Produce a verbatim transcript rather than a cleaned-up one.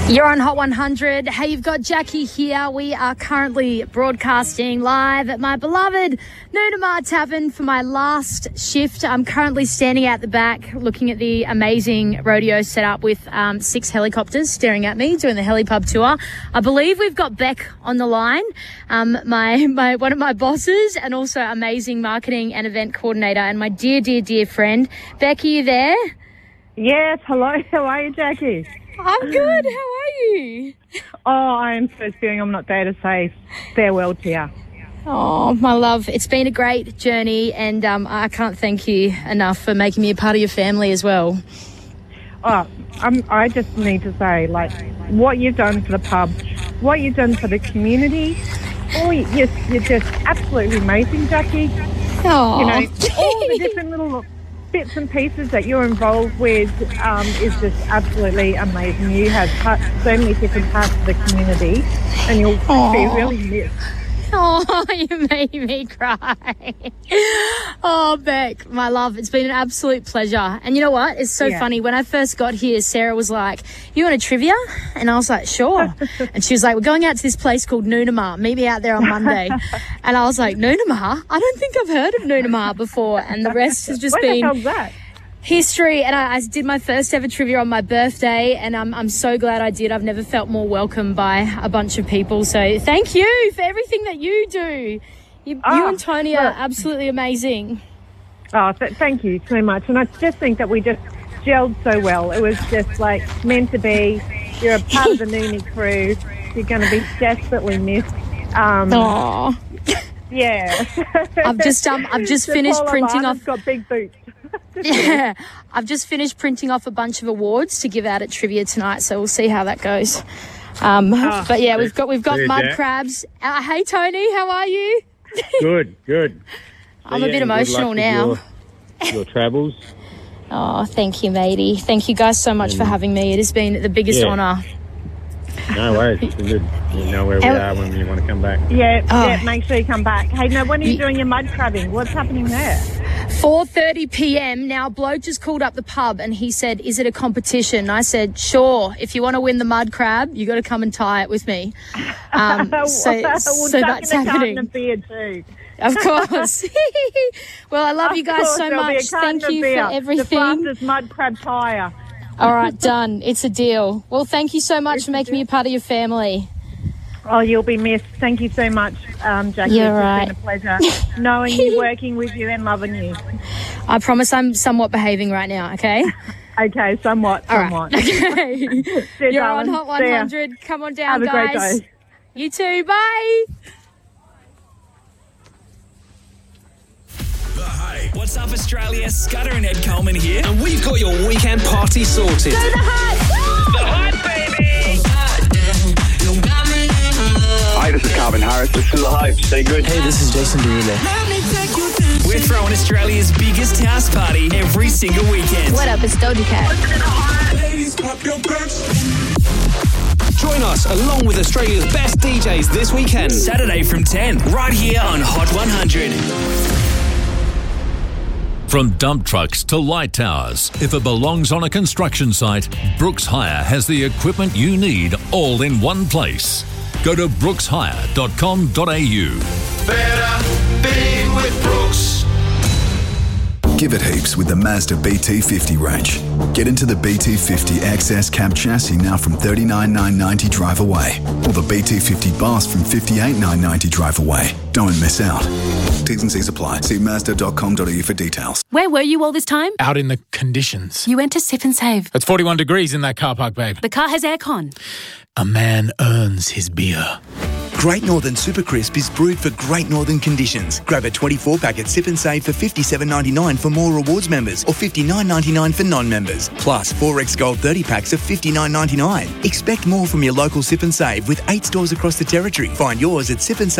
You're on Hot one hundred. Hey, you've got Jackie here. We are currently broadcasting live at my beloved Noonamar Tavern for my last shift. I'm currently standing out the back looking at the amazing rodeo set up with um, six helicopters staring at me doing the helipub tour. I believe we've got Beck on the line, um, my, my one of my bosses and also amazing marketing and event coordinator and my dear, dear, dear friend. Beck, are you there? Yes, hello. How are you, Jackie? I'm good. How are you? Oh, I am so feeling I'm not there to say farewell to you. Oh, my love. It's been a great journey and um, I can't thank you enough for making me a part of your family as well. Oh, I'm, I just need to say, like, what you've done for the pub, what you've done for the community, oh, you're, you're just absolutely amazing, Jackie. Oh. You know, all the different little bits and pieces that you're involved with um, is just absolutely amazing. You have touched so many different parts of the community and you'll Aww. be really missed. Oh, you made me cry. Oh, Beck, my love, it's been an absolute pleasure. And you know what? It's so yeah. funny. When I first got here, Sarah was like, you want a trivia? And I was like, sure. And she was like, we're going out to this place called Noonamar. Meet me out there on Monday. And I was like, Noonamar? I don't think I've heard of Noonamar before. And the rest has just what been... What the hell's that? History, and I, I did my first ever trivia on my birthday, and I'm, I'm so glad I did. I've never felt more welcome by a bunch of people. So thank you for everything that you do. You, oh, you and Tony are absolutely amazing. Oh, th- thank you so much. And I just think that we just gelled so well. It was just like meant to be. You're a part of the Noonie crew. You're going to be desperately missed. Um, Aww. Yeah. I've just um I've just the finished Paul printing Abana's off. Got big boots. Yeah, I've just finished printing off a bunch of awards to give out at trivia tonight, so we'll see how that goes. Um, oh, but yeah, we've got we've got mud Jack. crabs. Uh, hey Tony, how are you? Good, good. I'm yeah, a bit emotional now. Your, your travels. Oh, thank you, matey. Thank you guys so much and, for having me. It has been the biggest yeah. honour. No worries. It's good. You know where we are when you want to come back. Yeah, oh. yeah. Make sure you come back. Hey, now when are you, you doing your mud crabbing? What's happening there? four thirty p.m. Now, bloke just called up the pub and he said, is it a competition? And I said, sure. If you want to win the mud crab, you got to come and tie it with me. Um, so well, so that's happening. Of beer too. Of course. Well, I love of you guys so much. Thank you beer. for everything. The fastest mud crab tire. All right, done. It's a deal. Well, thank you so much it's for making me a part of your family. Oh, you'll be missed. Thank you so much, um, Jackie. You're it's right. been a pleasure knowing you, working with you and loving you. I promise I'm somewhat behaving right now, okay? Okay, somewhat, somewhat. All right. Okay. Cheers, You're darling. on Hot one hundred. Come on down, Have guys. a great day. You too. Bye. What's up, Australia? Scudder and Ed Coleman here, and we've got your weekend party sorted. Go the Hype! The Hype, baby! Hi, this is Calvin Harris. This is The Hype. Stay good. Hey, this is Jason Derulo. We're throwing Australia's biggest house party every single weekend. What up, it's Doja Cat. Join us along with Australia's best D Js this weekend, Saturday from ten, right here on Hot one hundred. From dump trucks to light towers, if it belongs on a construction site, Brooks Hire has the equipment you need all in one place. Go to brooks hire dot com dot a u. Better being with Brooks. Give it heaps with the Mazda B T fifty range. Get into the B T fifty X S cab chassis now from thirty-nine thousand nine hundred ninety drive away, or the B T fifty Bus from fifty-eight thousand nine hundred ninety drive away. Don't miss out. T's and C's apply. See mazda dot com dot a u for details. Where were you all this time? Out in the conditions. You went to Sip and Save. It's forty-one degrees in that car park, babe. The car has aircon. A man earns his beer. Great Northern Super Crisp is brewed for Great Northern conditions. Grab a twenty-four pack at Sip and Save for fifty-seven ninety-nine for more rewards members or fifty-nine ninety-nine for non-members. Plus, four X Gold thirty packs of fifty-nine ninety-nine. Expect more from your local Sip and Save with eight stores across the territory. Find yours at sip and save.